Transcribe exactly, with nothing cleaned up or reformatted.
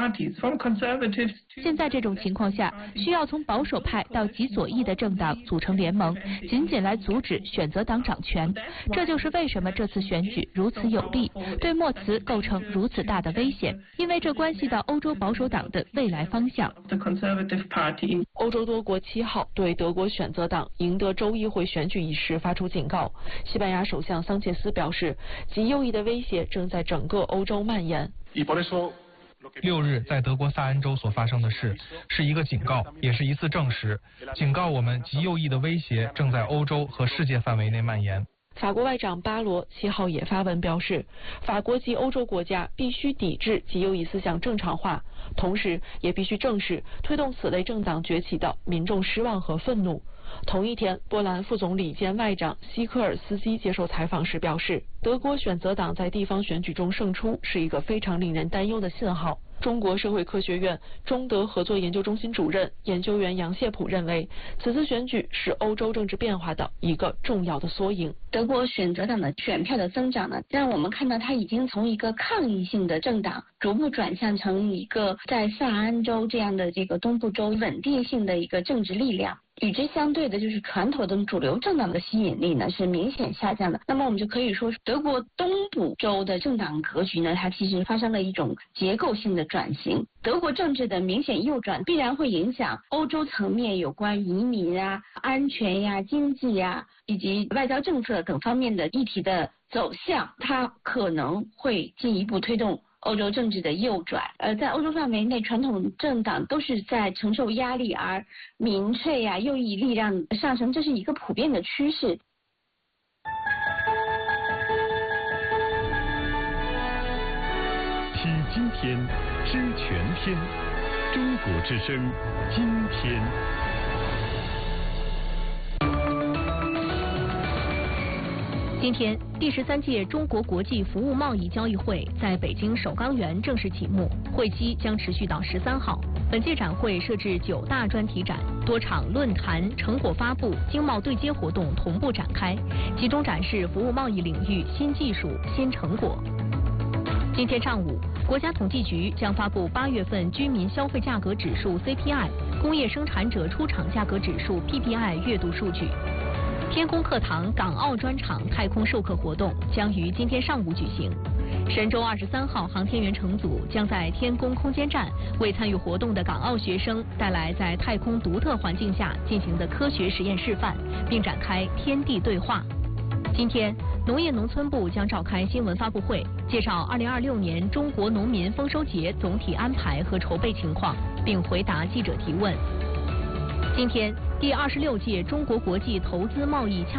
现在这种情况下，需要从保守派到极左翼的政党组成联盟，仅仅来阻止选择党掌权。这就是为什么这次选举如此有利，对莫茨构成如此大的危险，因为这关系到欧洲保守党的未来方向。 欧洲多国七号对德国选择党赢得州议会选举一事发出警告。西班牙首相桑切斯表示，极右翼的威胁正在整个欧洲蔓延。 六日在德国萨恩州所发生的事是一个警告，也是一次证实，警告我们极右翼的威胁正在欧洲和世界范围内蔓延。 法国外长巴罗七号也发文表示，法国及欧洲国家必须抵制极右翼思想正常化，同时也必须正视推动此类政党崛起的民众失望和愤怒。同一天，波兰副总理兼外长西科尔斯基接受采访时表示，德国选择党在地方选举中胜出是一个非常令人担忧的信号。中国社会科学院中德合作研究中心主任研究员杨谢普认为，此次选举是欧洲政治变化的一个重要的缩影。 德国选择党的选票的增长呢，让我们看到它已经从一个抗议性的政党逐步转向成一个在萨安州这样的这个东部州稳定性的一个政治力量。与之相对的就是传统的主流政党的吸引力呢是明显下降的。那么我们就可以说，德国东部州的政党格局呢，它其实发生了一种结构性的转型。德国政治的明显右转必然会影响欧洲层面有关移民啊、安全呀、经济呀以及外交政策等方面的议题的走向，它可能会进一步推动欧洲政治的右转。呃，在欧洲范围内，传统政党都是在承受压力，而民粹啊、右翼力量上升，这是一个普遍的趋势。 听今天，知全天，中国之声，今天。 今天，第十三届中国国际服务贸易交易会在北京首钢园正式启幕，会期将持续到十三号。本届展会设置九大专题展，多场论坛、成果发布、经贸对接活动同步展开，集中展示服务贸易领域新技术、新成果。今天上午，国家统计局将发布八月份居民消费价格指数 C P I、工业生产者出厂价格指数 P P I 月度数据。天宫课堂港澳专场太空授课活动将于今天上午举行。神舟二十三号航天员乘组将在天宫空间站为参与活动的港澳学生带来在太空独特环境下进行的科学实验示范，并展开天地对话。今天，农业农村部将召开新闻发布会，介绍二零二六年中国农民丰收节总体安排和筹备情况，并回答记者提问。今天，第二十六届中国国际投资贸易洽